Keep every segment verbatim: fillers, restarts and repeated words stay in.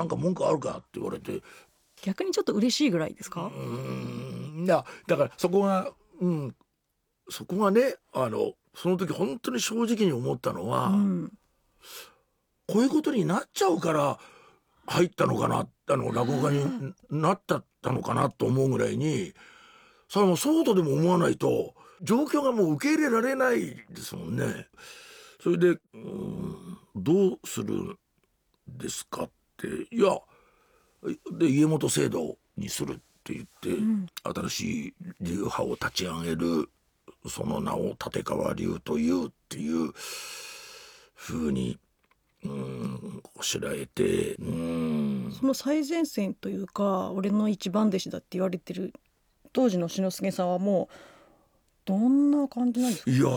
なんか文句あるかって言われて、 逆にちょっと嬉しいぐらいですか？ うーん、いやだからそこが、うん、そこがね、あのその時本当に正直に思ったのは、うん、こういうことになっちゃうから入ったのかな、あの落語家になったのかなと思うぐらいに、それはもうそうとでも思わないと状況がもう受け入れられないですもんね。それで、うーん、どうするんですかって、いやで家元制度にするって言って、うん、新しい流派を立ち上げる、その名を立川流というっていう風にうーんこしらえて、うーん、 その最前線というか俺の一番弟子だって言われてる当時の志の輔さんはもうどんな感じなんですか？ いや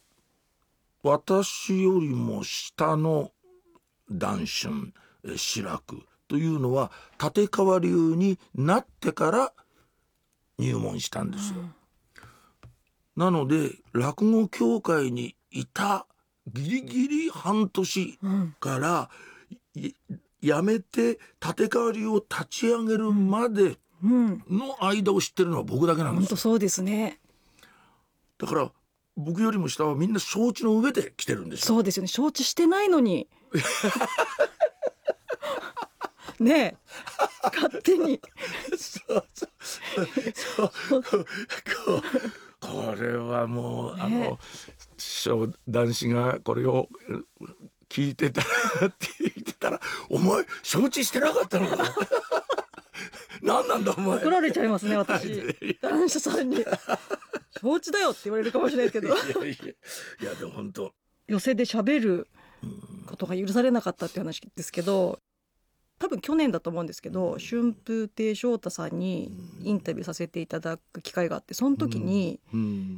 私よりも下の談春志らくというのは立川流になってから入門したんですよ、うん、なので落語協会にいたギリギリ半年から、うん、やめて立川流を立ち上げるまでの間を知ってるのは僕だけなんですよ。 本当そうですね。 だから僕よりも下はみんな承知の上で来てるんですよ。 そうですよね、承知してないのにねえ勝手にそうそうそうこ, これはもう、ね、あの師匠男子がこれを聞いてたらって言ってたら、お前承知してなかったのか何なんだお前、 怒られちゃいますね私男子さんに承知だよって言われるかもしれないけどいやいやいやでも本当寄席で喋ることが許されなかったって話ですけど、多分去年だと思うんですけど、春風亭昇太さんにインタビューさせていただく機会があって、その時に、うん、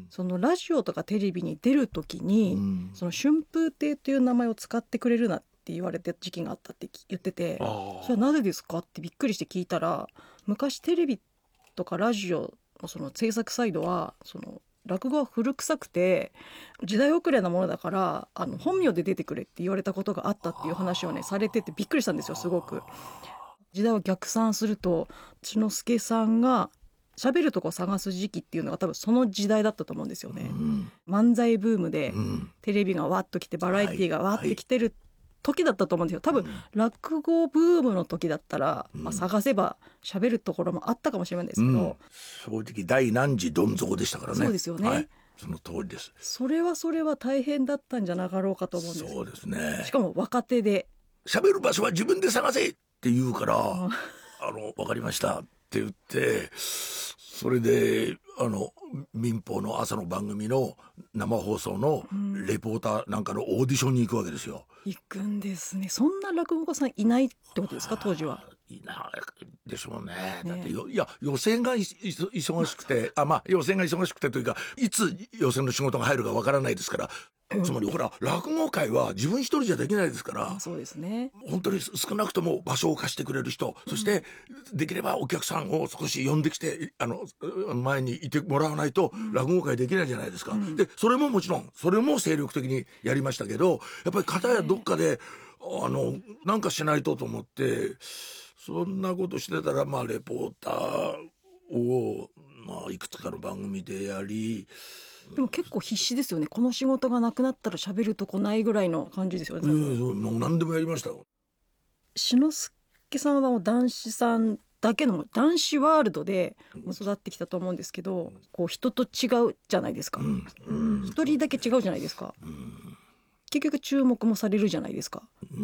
そのラジオとかテレビに出る時に、うん、その春風亭という名前を使ってくれるなって言われた時期があったって言ってて、それはなぜですかってびっくりして聞いたら、昔テレビとかラジオのその制作サイドはその落語は古臭くて時代遅れなものだからあの本名で出てくれって言われたことがあったっていう話をねされててびっくりしたんですよ。すごく時代を逆算すると志の輔さんが喋るとこ探す時期っていうのが多分その時代だったと思うんですよね、うん、漫才ブームで、うん、テレビがわっと来てバラエティがわって来てる時だったと思うんですよ。多分、うん、落語ブームの時だったら、うんまあ、探せば喋るところもあったかもしれないですけど、 うん、正直第何次どん底でしたからね。 そうですよね、はい、 その通りです。 それはそれは大変だったんじゃなかろうかと思うんです。 そうですね。 しかも若手で喋る場所は自分で探せって言うから、うん、あの分かりましたって言ってそれであの民放の朝の番組の生放送のレポーターなんかのオーディションに行くわけですよ、 うん、行くんですね。そんな落語家さんいないってことですか当時は。 いないでしょう ね, ねだってよいや予選がい忙しくてあまあ予選が忙しくてというかいつ予選の仕事が入るかわからないですから、うん、つまりほら落語界は自分一人じゃできないですから、 そうですね、 本当に少なくとも場所を貸してくれる人、そしてできればお客さんを少し呼んできてあの前にいてもらわないと落語界できないじゃないですか、うん、でそれももちろんそれも精力的にやりましたけど、やっぱり片やどっかであのなんかしないとと思ってそんなことしてたらまあレポーターを、まあ、いくつかの番組でやり、 でも結構必死ですよね。この仕事がなくなったら喋るとこないぐらいの感じですよね。 うん、もう何でもやりましたよ。 志の輔さんはもう男子さんだけの男子ワールドで育ってきたと思うんですけど、うん、こう人と違うじゃないですか、うんうん、一人だけ違うじゃないですか、うん、結局注目もされるじゃないですか、うん、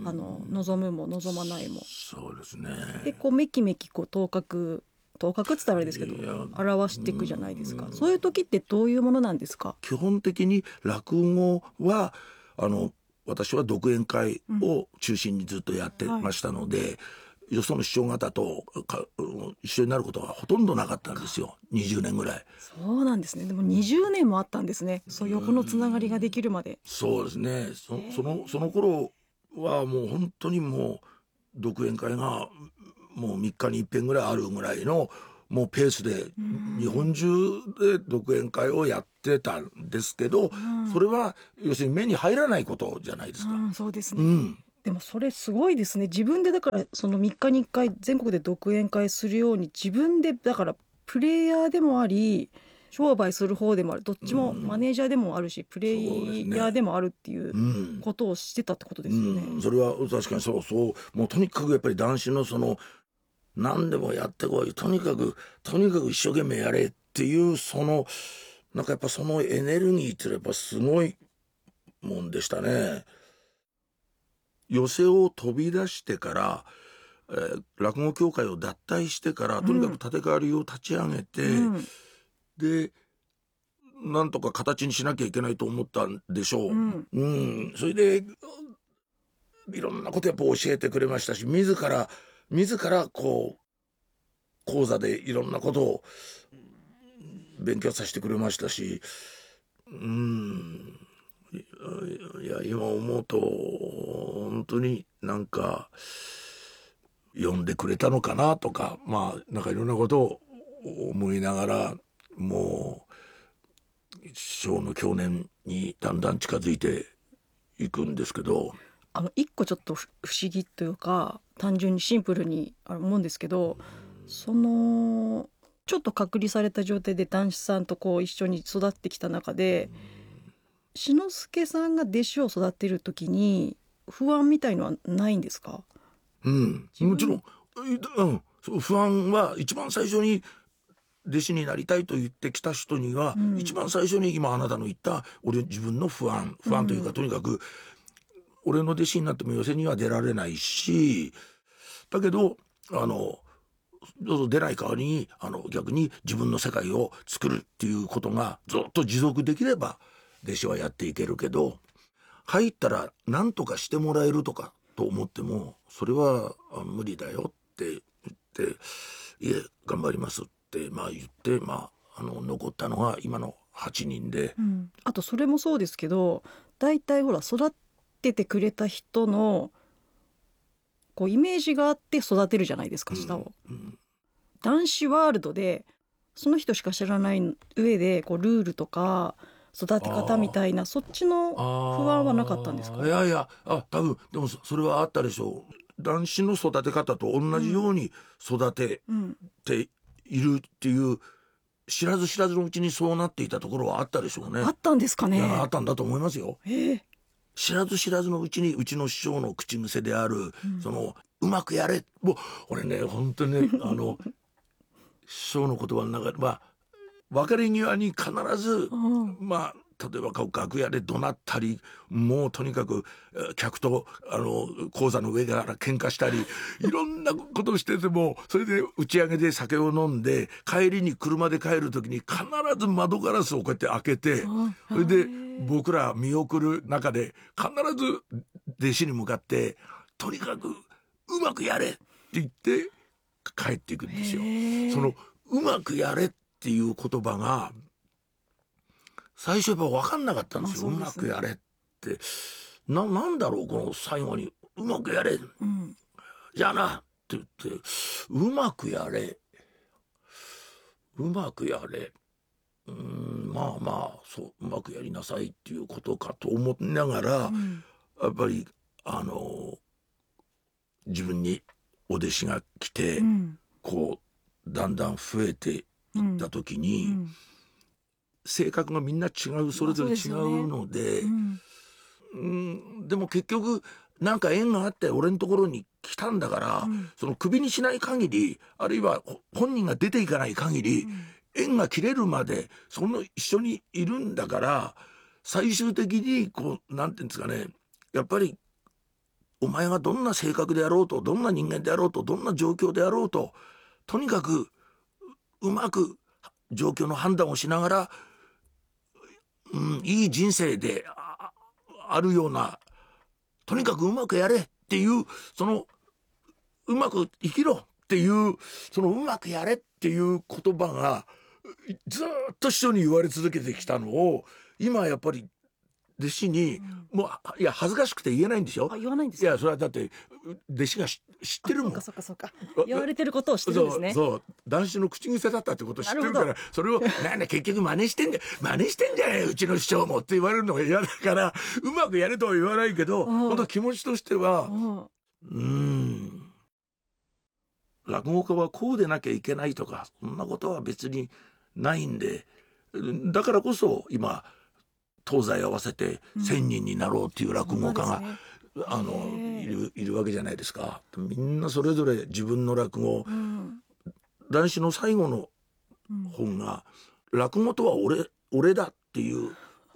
あの望むも望まないも。 そうですね。 でこうめきめきこう頭角頭角って言ったらあれですけど表していくじゃないですか。そういう時ってどういうものなんですか。 基本的に落語はあの私は独演会を中心にずっとやってましたので、うんはい、よその師匠方と一緒になることはほとんどなかったんですよ。にじゅうねんぐらい。 そうなんですね。でもにじゅうねんもあったんですね。そう横のつながりができるまで。 そうですね。そ, そのその頃はもう本当にもう独演会がもうみっかにいっぺんぐらいあるぐらいのもうペースで日本中で独演会をやってたんですけど、それは要するに目に入らないことじゃないですか。 うん、そうですね、 うん、 でもそれすごいですね。自分でだからそのみっかにいっかい全国で独演会するように自分でだからプレイヤーでもあり商売する方でもある、どっちもマネージャーでもあるしプレイヤーでもあるっていうことをしてたってことですよね。 うん、それは確かにそうそう。もうとにかくやっぱり男子のその何でもやってこい、とにかくとにかく一生懸命やれっていうそのなんかやっぱそのエネルギーってやっぱすごいもんでしたね。寄席を飛び出してから、えー、落語協会を脱退してからとにかく立川流を立ち上げて、うん、でなんとか形にしなきゃいけないと思ったんでしょう、うんうん、それでいろんなことやっぱ教えてくれましたし、自ら自らこう講座でいろんなことを勉強させてくれましたし、うんいや今思うと本当になんか呼んでくれたのかなとか、まあなんかいろんなことを思いながら、もう師匠の去年にだんだん近づいていくんですけど、 あの一個ちょっと不思議というか単純にシンプルに思うんですけど、そのちょっと隔離された状態で談志さんとこう一緒に育ってきた中で、志の輔さんが弟子を育てる時に不安みたいのはないんですか？ うん、もちろん、うん、そう不安は一番最初に弟子になりたいと言ってきた人には、うん、一番最初に今あなたの言った俺自分の不安不安というか、うん、とにかく俺の弟子になっても寄席には出られないし、だけどあのどうぞ出ない代わりにあの逆に自分の世界を作るっていうことがずっと持続できれば弟子はやっていけるけど、入ったら何とかしてもらえるとかと思ってもそれは無理だよって言って「いえ頑張ります」ってまあ言って、まあ、あの残ったのが今のはちにんで、 うん、あとそれもそうですけど大体ほら育ててくれた人のこうイメージがあって育てるじゃないですか下を、うんうん、男子ワールドでその人しか知らない上でこうルールとか育て方みたいなそっちの不安はなかったんですか？ いやいやあ多分でもそれはあったでしょう。男子の育て方と同じように育てているっていう、うん、知らず知らずのうちにそうなっていたところはあったでしょうね。 あったんですかね。 いやあったんだと思いますよ。 えー、 知らず知らずのうちにうちの師匠の口癖である、うん、そのうまくやれもう俺ね本当にねあの師匠の言葉の中でまあ別れ際に必ず、うん、まあ例えば楽屋で怒鳴ったりもうとにかく客とあの講座の上から喧嘩したりいろんなことをしててもそれで打ち上げで酒を飲んで帰りに車で帰る時に必ず窓ガラスをこうやって開けて、それで僕ら見送る中で必ず弟子に向かってとにかくうまくやれって言って帰っていくんですよ。そのうまくやれっていう言葉が最初やっぱ分かんなかったんですよ。うまくやれってな、なんだろうこの最後にうまくやれ、うん、じゃあなって言ってうまくやれうまくやれうーんまあまあそううまくやりなさいっていうことかと思いながら、うん、やっぱりあの自分にお弟子が来て、うん、こうだんだん増えていった時に、うんうん、性格がみんな違うそれぞれ違うので、まあそうですよね。うん、でも結局なんか縁があって俺のところに来たんだから、うん、そのクビにしない限りあるいは本人が出ていかない限り、うん、縁が切れるまでその一緒にいるんだから最終的にこうなんていうんですかね、やっぱりお前がどんな性格であろうとどんな人間であろうとどんな状況であろうととにかくうまく状況の判断をしながら、うん、いい人生で あ, あるようなとにかくうまくやれっていうそのうまく生きろっていうそのうまくやれっていう言葉がずっと師匠に言われ続けてきたのを今やっぱり弟子に、うん、もういや恥ずかしくて言えないんですよ。 あ、言わないんですか。 いやそれはだって弟子が知ってるもん。 そうかそうかそうか、言われてることを知ってるんですね。 そうそう男子の口癖だったってことを知ってるから、それをなんだ結局真似してんじゃ真似してんじゃないうちの師匠もって言われるのが嫌だからうまくやれとは言わないけど、本当気持ちとしてはうーん落語家はこうでなきゃいけないとかそんなことは別にないんで、だからこそ今東西合わせて千人になろうっていう落語家が、うん、あのいるいるわけじゃないですか。みんなそれぞれ自分の落語、うん、談志の最後の本が、うん、落語とは俺俺だっていう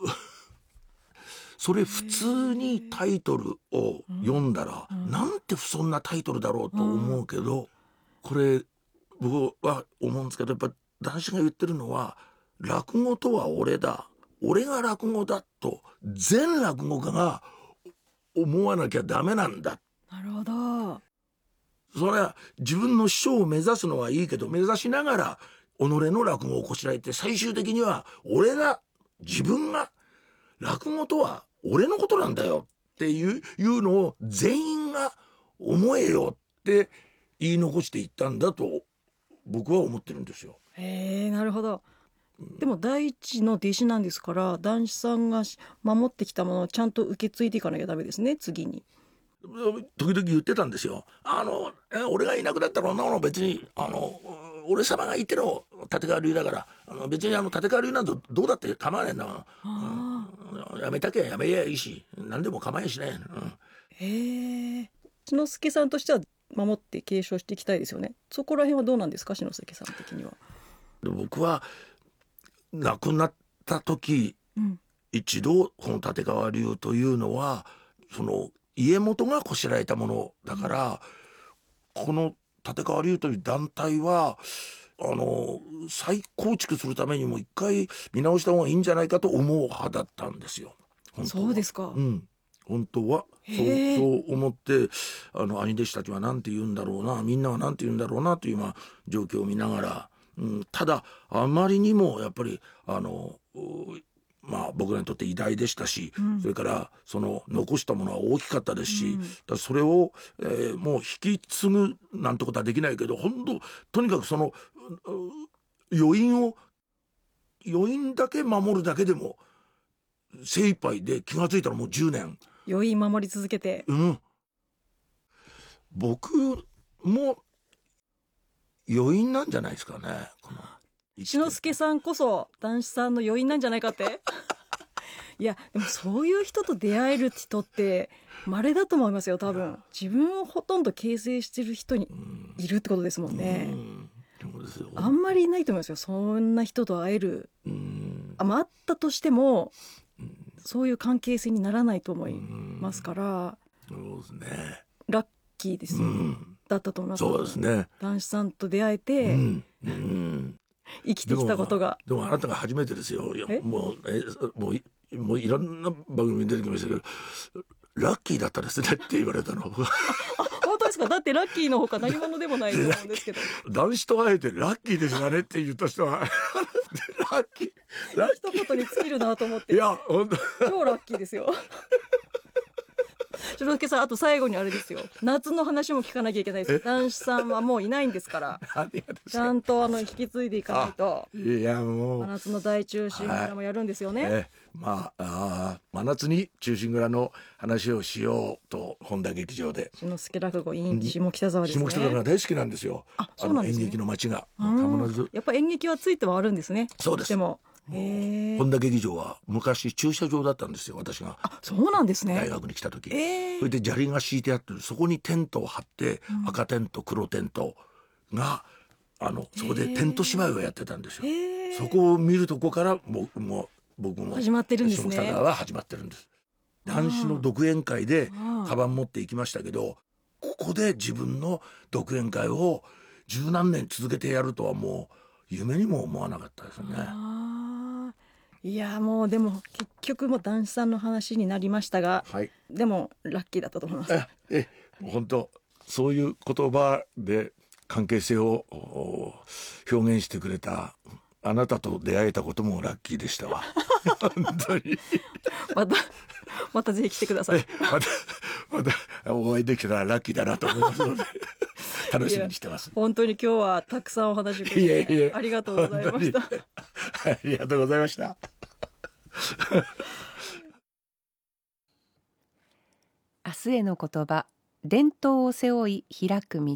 それ普通にタイトルを読んだら、うん、なんて不遜なタイトルだろうと思うけど、うん、これ僕は思うんですけど、やっぱ談志が言ってるのは落語とは俺だ俺が落語だと全落語家が思わなきゃダメなんだ。 なるほど。 それは自分の師匠を目指すのはいいけど目指しながら己の落語をこしらえて最終的には俺が自分が落語とは俺のことなんだよっていう、いうのを全員が思えよって言い残していったんだと僕は思ってるんですよ。 へえ、なるほど。でも第一の弟子なんですから談志さんが守ってきたものをちゃんと受け継いでいかなきゃダメですね。次に時々言ってたんですよ。あの俺がいなくなったら女の別にあの俺様がいての立川流だからあの別にあの立川流なんてどうだって構わねえんだから、うん、やめたきゃやめやいいし何でも構えしねえ、うん、 へえ。志の輔さんとしては守って継承していきたいですよね。そこら辺はどうなんですか、志の輔さん的には。 僕は亡くなった時、うん、一度この立川流というのはその家元がこしらえたものだから、うん、この立川流という団体はあの再構築するためにも一回見直した方がいいんじゃないかと思う派だったんですよ。 そうですか。 うん、本当はそう、そう思ってあの兄弟子たちは何て言うんだろうなみんなは何て言うんだろうなという、まあ、状況を見ながら、うん、ただあまりにもやっぱりあのまあ、僕らにとって偉大でしたし、うん、それからその残したものは大きかったですし、うん、だそれを、えー、もう引き継ぐなんてことはできないけど本当とにかくその余韻を余韻だけ守るだけでも精一杯で気がついたらもうじゅうねん余韻守り続けて、 うん、僕も余韻なんじゃないですかね。この志の輔さんこそ談志さんの余韻なんじゃないかっていやでもそういう人と出会える人って稀だと思いますよ。多分自分をほとんど形成してる人にいるってことですもんね。うんそうですよ。あんまりいないと思いますよ、そんな人と会える。うんあ、まあ、会ったとしてもそういう関係性にならないと思いますから。 そうですね、 ラッキーですよ、だったと思います。 そうですね、 談志さんと出会えて、うんうん生きてきたことが。 でも、でもあなたが初めてですよ。いやもうえもうもういろんな番組に出てきましたけどラッキーだったですねって言われたの本当ですか。だってラッキーのほか何者でもないと思うんですけど男子と会えてラッキーですよねって言った人はラッキーラッキー一言に尽きるなと思って。 いや本当超ラッキーですよ志の輔さん、あと最後にあれですよ、夏の話も聞かなきゃいけないです。談志さんはもういないんですからちゃんとあの引き継いでいかないと。 いやもう真夏の大中心蔵もやるんですよね。 えまあ、あ真夏に中心蔵の話をしようと本田劇場で。 志の輔落語 in 下北沢ですね。 下北沢が大好きなんですよ。 あ、そうなんですね。 演劇の街がやっぱ演劇はついてはあるんですね。 そうです。 でも本田劇場は昔駐車場だったんですよ。私があそうなんですね。 大学に来た時、えー、それで砂利が敷いてあってそこにテントを張って、うん、赤テント黒テントがあのそこでテント芝居をやってたんですよ、えー、そこを見るとこから僕も僕も始まってるんですね。 下北沢は始まってるんです。男子の独演会でカバン持って行きましたけどここで自分の独演会を十何年続けてやるとはもう夢にも思わなかったですね。 いやもうでも結局も談志さんの話になりましたが、はい、でもラッキーだったと思います。 ええ本当そういう言葉で関係性を表現してくれたあなたと出会えたこともラッキーでしたわ本当にまたまたぜひ来てください。 またまたお会いできたらラッキーだなと思いますので楽しみにしてます。 本当に今日はたくさんお話を聞いていえいえありがとうございました。 ありがとうございました明日への言葉、伝統を背負い開く道。